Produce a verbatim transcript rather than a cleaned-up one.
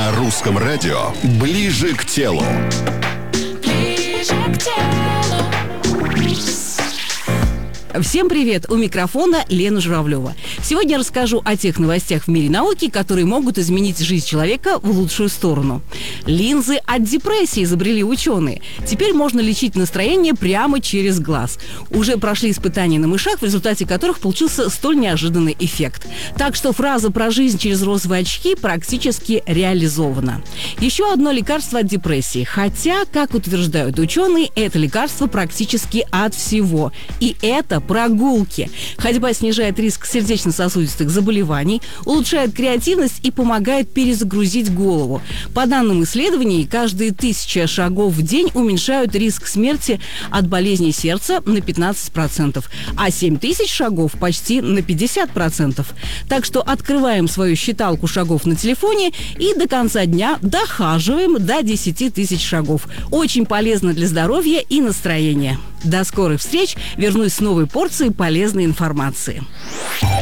На русском радио «Ближе к телу». Всем привет! У микрофона Лена Журавлева. Сегодня я расскажу о тех новостях в мире науки, которые могут изменить жизнь человека в лучшую сторону. Линзы от депрессии изобрели ученые. Теперь можно лечить настроение прямо через глаз. Уже прошли испытания на мышах, в результате которых получился столь неожиданный эффект. Так что фраза про жизнь через розовые очки практически реализована. Еще одно лекарство от депрессии. Хотя, как утверждают ученые, это лекарство практически от всего. И это прогулки. Ходьба снижает риск сердечно-сосудистых заболеваний, улучшает креативность и помогает перезагрузить голову. По данным исследований, каждые тысяча шагов в день уменьшают риск смерти от болезней сердца на пятнадцать процентов, а семь тысяч шагов почти на пятьдесят процентов. Так что открываем свою считалку шагов на телефоне и до конца дня дохаживаем до десяти тысяч шагов. Очень полезно для здоровья и настроения. До скорых встреч. Вернусь с новой порцией полезной информации.